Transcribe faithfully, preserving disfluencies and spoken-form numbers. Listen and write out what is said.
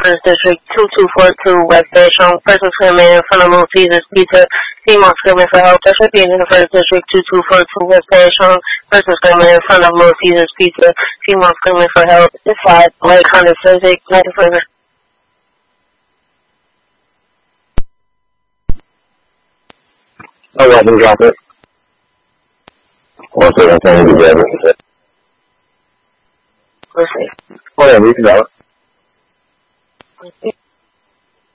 First District, two two four two West Bayshore. Person screaming in front of Little Caesars Pizza. Female screaming for help. That should be in the First District, two two four two West Bayshore. Person screaming in front of Little Caesars Pizza. Female screaming for help. It's five. Lake Honda Civic. Lake Honda. Oh, yeah, we drop it. One second, I'm trying to grab it. Let's see. Oh, yeah, we can grab it.